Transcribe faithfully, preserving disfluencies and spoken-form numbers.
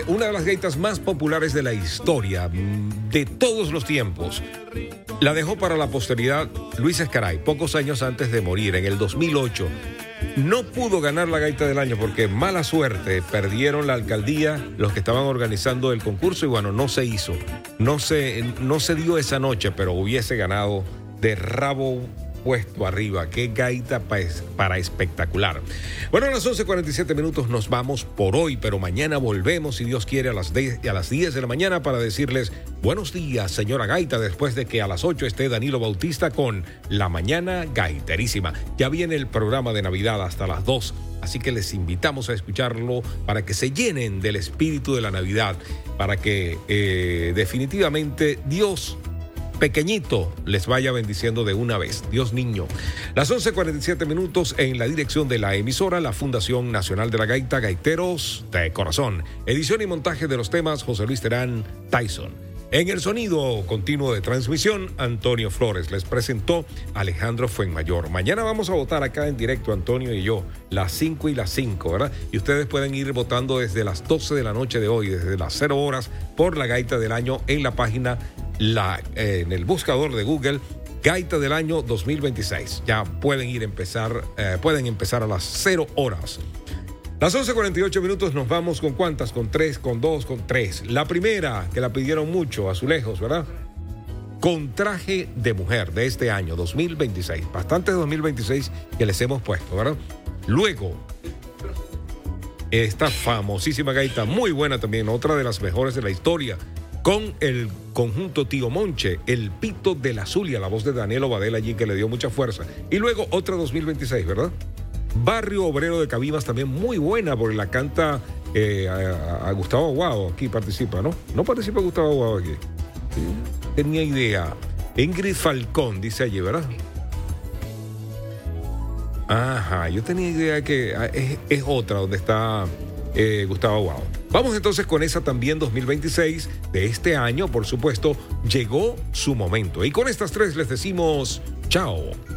una de las gaitas más populares de la historia, de todos los tiempos. La dejó para la posteridad Luis Escaray, pocos años antes de morir, en el dos mil ocho. No pudo ganar la gaita del año porque, mala suerte, perdieron la alcaldía los que estaban organizando el concurso y bueno, no se hizo. No se, no se dio esa noche, pero hubiese ganado de rabo puesto arriba. Qué gaita pa es, para espectacular. Bueno, a las once cuarenta y siete minutos nos vamos por hoy, pero mañana volvemos, si Dios quiere, a las diez, a las diez de la mañana para decirles buenos días, señora gaita, después de que a las ocho esté Danilo Bautista con La Mañana Gaiterísima. Ya viene el programa de Navidad hasta las dos, así que les invitamos a escucharlo para que se llenen del espíritu de la Navidad, para que eh, definitivamente Dios pequeñito les vaya bendiciendo de una vez. Dios niño. Las once cuarenta y siete minutos en la dirección de la emisora, la Fundación Nacional de la Gaita, Gaiteros de Corazón. Edición y montaje de los temas, José Luis Terán Tyson. En el sonido continuo de transmisión, Antonio Flores. Les presentó Alejandro Fuenmayor. Mañana vamos a votar acá en directo, Antonio y yo, las cinco y las cinco, ¿verdad? Y ustedes pueden ir votando desde las doce de la noche de hoy, desde las cero horas, por la gaita del año en la página, la, eh, en el buscador de Google, Gaita del año dos mil veintiséis. Ya pueden ir a empezar, eh, pueden empezar a las cero horas. Las once cuarenta y ocho minutos nos vamos con cuántas, con tres, con dos, con tres. La primera, que la pidieron mucho, Azulejos, ¿verdad? Con traje de mujer de este año, dos mil veintiséis. Bastante dos mil veintiséis que les hemos puesto, ¿verdad? Luego, esta famosísima gaita, muy buena también, otra de las mejores de la historia, con el conjunto Tío Monche, El Pito de la Zulia, la voz de Daniel Obadel allí que le dio mucha fuerza. Y luego otra dos mil veintiséis, ¿verdad? Barrio Obrero de Cabimas, también muy buena, porque la canta eh, a, a Gustavo Aguado, aquí participa, ¿no? No participa Gustavo Aguado aquí. Sí, tenía idea. Ingrid Falcón, dice allí, ¿verdad? Ajá, yo tenía idea que es, es otra donde está eh, Gustavo Aguado. Vamos entonces con esa también dos mil veintiséis de este año, por supuesto, llegó su momento. Y con estas tres les decimos chao.